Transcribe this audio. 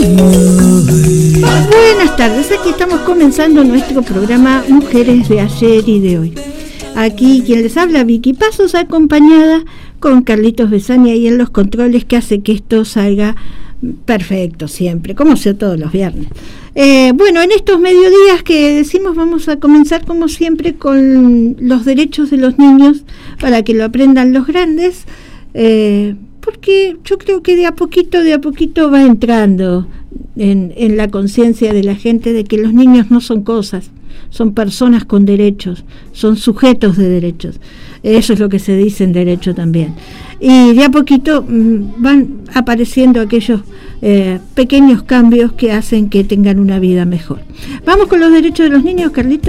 Buenas tardes, aquí estamos comenzando nuestro programa Mujeres de ayer y de hoy. Aquí quien les habla, Vicky Pasos, acompañada con Carlitos Besania y en los controles, que hace que esto salga perfecto siempre, como sea todos los viernes. Bueno, en estos mediodías que decimos, vamos a comenzar como siempre con los derechos de los niños para que lo aprendan los grandes, porque yo creo que de a poquito va entrando en la conciencia de la gente de que los niños no son cosas, son personas con derechos, son sujetos de derechos. Eso es lo que se dice en derecho también. Y de a poquito van apareciendo aquellos pequeños cambios que hacen que tengan una vida mejor. Vamos con los derechos de los niños, Carlitos.